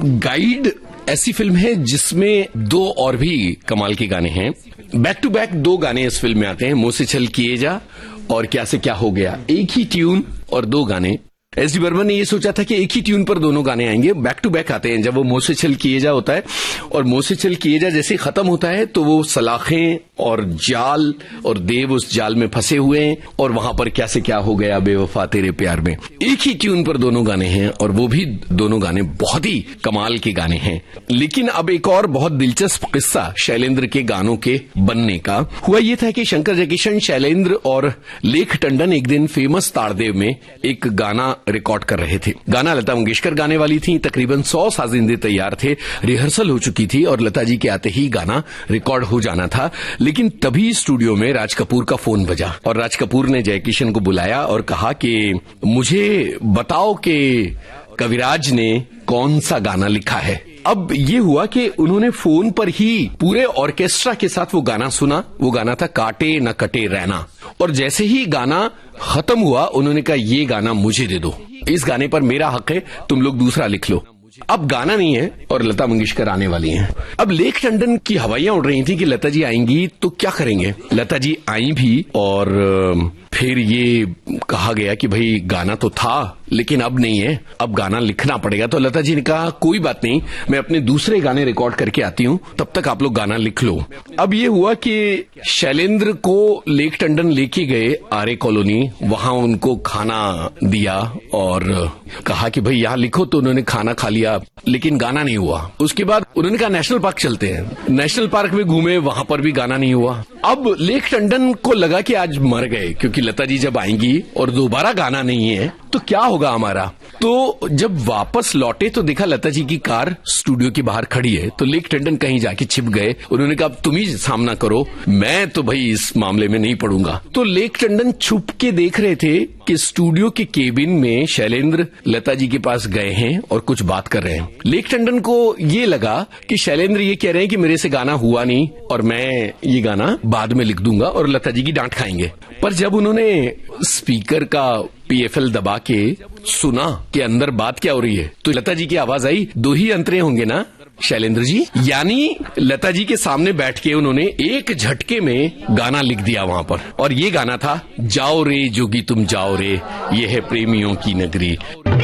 Guide ऐसी film है जिसमें दो और भी कमाल के गाने हैं। बैक टू बैक दो गाने इस फिल्म में आते हैं, मुंह से छल किए जा और क्या से क्या हो गया। एक ही ट्यून और दो गाने। एस.डी. बर्मन ने ये सोचा था कि एक ही ट्यून पर दोनों गाने आएंगे, बैक टू बैक आते हैं। जब वो मुंह से छल किए जा होता है और मुंह से छल किए जा जैसे खत्म होता है तो वो सलाखें और जाल और देव उस जाल में फंसे हुए हैं और वहां पर क्या से क्या हो गया बेवफा तेरे प्यार में। एक ही ट्यून पर दोनों गाने हैं और वो भी दोनों गाने बहुत ही कमाल के गाने हैं। लेकिन अब एक और बहुत दिलचस्प किस्सा शैलेंद्र के गानों के बनने का हुआ। ये था कि शंकर जयकिशन, शैलेंद्र और लेख टंडन एक दिन फेमस ताड़देव में एक गाना रिकॉर्ड कर रहे थे। गाना लता मंगेशकर गाने वाली थी। तकरीबन 100 साजिंदे तैयार थे, रिहर्सल हो चुकी थी और लता जी के आते ही गाना रिकॉर्ड हो जाना था। लेकिन तभी स्टूडियो में राज कपूर का फोन बजा और राज कपूर ने जयकिशन को बुलाया और कहा कि मुझे बताओ कि कविराज ने कौन सा गाना लिखा है। अब ये हुआ कि उन्होंने फोन पर ही पूरे ऑर्केस्ट्रा के साथ वो गाना सुना। वो गाना था काटे न कटे रहना। और जैसे ही गाना खत्म हुआ उन्होंने कहा ये गाना मुझे दे दो, इस गाने पर मेरा हक है, तुम लोग दूसरा लिख लो। अब गाना नहीं है और लता मंगेशकर आने वाली हैं। अब लेख टंडन की हवाइयां उड़ रही थी कि लता जी आएंगी तो क्या करेंगे। लता जी आई भी और फिर ये कहा गया कि भाई गाना तो था लेकिन अब नहीं है, अब गाना लिखना पड़ेगा। तो लता जी ने कहा कोई बात नहीं, मैं अपने दूसरे गाने रिकॉर्ड करके आती हूँ, तब तक आप लोग गाना लिख लो। अब ये हुआ कि शैलेंद्र को लेख टंडन लेके गए आर्य कॉलोनी, वहां उनको खाना दिया और कहा कि भाई यहाँ लिखो। तो उन्होंने खाना खा लिया लेकिन गाना नहीं हुआ। उसके बाद उन्होंने कहा नेशनल पार्क चलते हैं। नेशनल पार्क में घूमे, वहां पर भी गाना नहीं हुआ। अब लेख टंडन को लगा कि आज मर गए, क्योंकि लता जी जब आएंगी और दोबारा गाना नहीं है तो क्या होगा हमारा। तो जब वापस लौटे तो देखा लता जी की कार स्टूडियो के बाहर खड़ी है। तो लेख टंडन कहीं जाके छिप गए। उन्होंने कहा अब तुम ही सामना करो, मैं तो भाई इस मामले में नहीं पड़ूंगा। तो लेख टंडन छुप के देख रहे थे कि स्टूडियो के केबिन में शैलेंद्र लता जी के पास गए हैं और कुछ बात कर रहे हैं। लेख टंडन को ये लगा कि शैलेंद्र ये कह रहे हैं कि मेरे से गाना हुआ नहीं और मैं ये गाना बाद में लिख दूंगा और लता जी की डांट खाएंगे। पर जब उन्होंने स्पीकर का PFL दबा के सुना कि अंदर बात क्या हो रही है तो लता जी की आवाज आई, दो ही अंतरे होंगे ना शैलेंद्र जी। यानी लता जी के सामने बैठ के उन्होंने एक झटके में गाना लिख दिया वहां पर। और ये गाना था जाओ रे जोगी तुम जाओ रे, ये है प्रेमियों की नगरी।